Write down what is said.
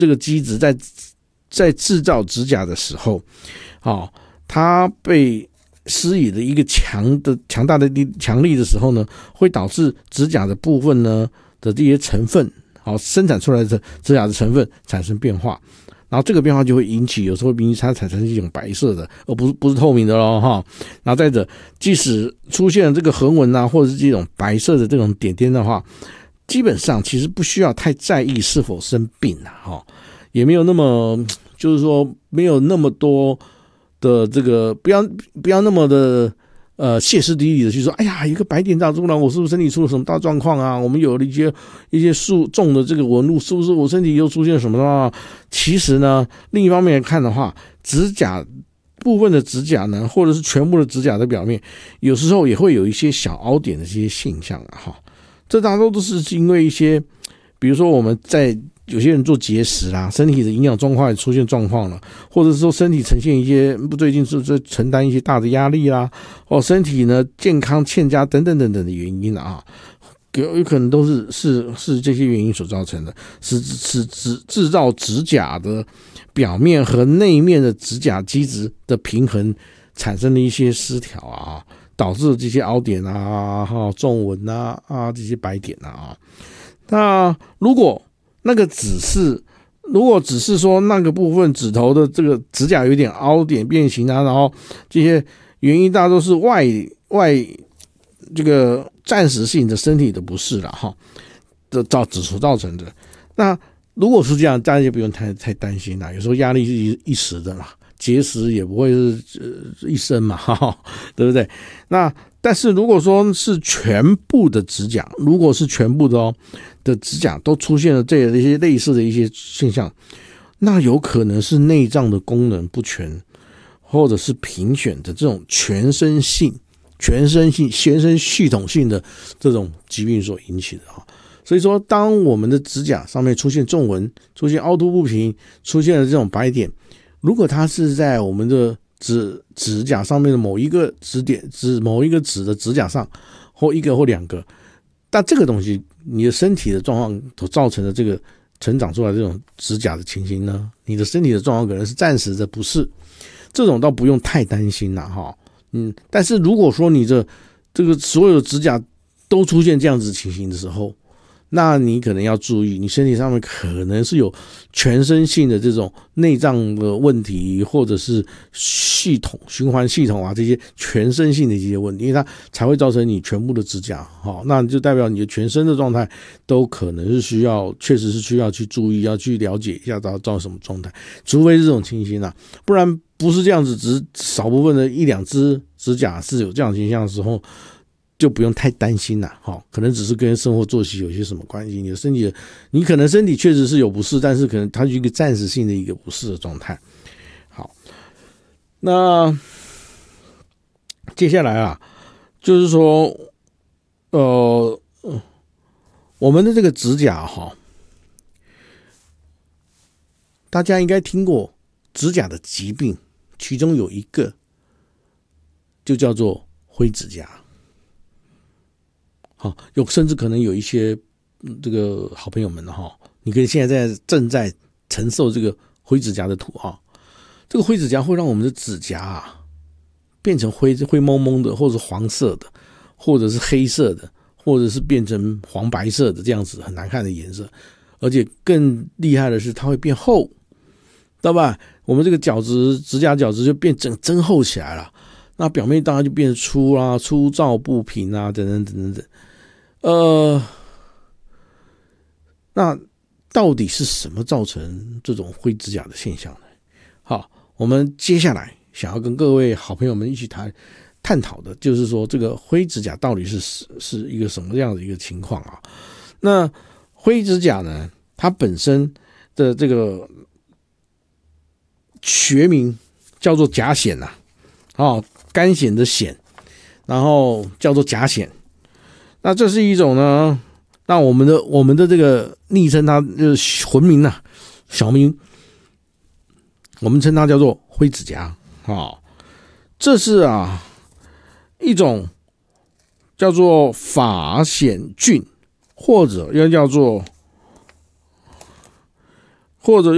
这个基质在制造指甲的时候，它被施以了一个强大的强力的时候呢，会导致指甲的部分呢的这些成分，生产出来的指甲的成分产生变化，然后这个变化就会有时候引起它产生一种白色的，而不是透明的咯哈。然后再者，即使出现了这个横纹啊，或者是这种白色的这种点点的话，基本上其实不需要太在意是否生病啊，也没有那么，就是说没有那么多的这个，不要那么的歇斯底里的去说，哎呀，一个白点大出来，我是不是身体出了什么大状况啊？我们有了一些重的这个纹路，是不是我身体又出现什么啊？其实呢，另一方面来看的话，指甲部分的指甲呢，或者是全部的指甲的表面，有时候也会有一些小凹点的这些现象啊，这大多都是因为一些，比如说我们在有些人做节食啦，身体的营养状况也出现状况了，或者是说身体呈现一些最近是在承担一些大的压力啦，身体呢健康欠佳等等等等的原因啊，有可能都是这些原因所造成的，是制造指甲的表面和内面的指甲基质的平衡产生了一些失调啊，导致这些凹点啊、纵纹啊这些白点啊。那如果只是说那个部分指头的这个指甲有点凹点变形啊，然后这些原因大多是外这个暂时性的身体的不适了哈，所造成的。那如果是这样，大家就不用太担心了。有时候压力是一时的嘛，节食也不会是一生嘛，对不对？那但是如果说是全部的指甲，如果是全部的指甲都出现了这些类似的一些现象，那有可能是内脏的功能不全，或者是贫血的这种全身系统性的这种疾病所引起的啊。所以说，当我们的指甲上面出现纵纹、出现凹凸不平、出现了这种白点，如果它是在我们的指甲上面的某一个指的指甲上，或一个或两个，但这个东西你的身体的状况所造成的这个成长出来的这种指甲的情形呢，你的身体的状况可能是暂时的不适，这种倒不用太担心了哈。但是如果说你这个所有的指甲都出现这样子情形的时候，那你可能要注意，你身体上面可能是有全身性的这种内脏的问题，或者是循环系统啊，这些全身性的这些问题，因为它才会造成你全部的指甲，那就代表你的全身的状态都可能是确实是需要去注意，要去了解一下造成什么状态，除非是这种情形啊，不然不是这样子，只是少部分的一两只指甲是有这样的现象的时候，就不用太担心了，可能只是跟生活作息有些什么关系。你可能身体确实是有不适，但是可能它是一个暂时性的一个不适的状态。好，那接下来啊，就是说，我们的这个指甲大家应该听过指甲的疾病，其中有一个就叫做灰指甲。甚至可能有一些这个好朋友们你可以现在正在承受这个灰指甲的苦这个灰指甲会让我们的指甲变成灰蒙蒙的，或者是黄色的，或者是黑色的，或者是变成黄白色的这样子很难看的颜色，而且更厉害的是它会变厚，知道吧？我们这个指甲角质就变真厚起来了，那表面当然就变粗啦，粗糙不平啊，等等等等等。那到底是什么造成这种灰指甲的现象呢？好，我们接下来想要跟各位好朋友们一起探讨的，就是说这个灰指甲到底是一个什么样的一个情况啊？那灰指甲呢，它本身的这个学名叫做甲藓干藓的藓，然后叫做甲藓。那这是一种呢，那我们的这个昵称，它就是魂名小名，我们称它叫做灰指甲这是一种叫做法藓菌，或者又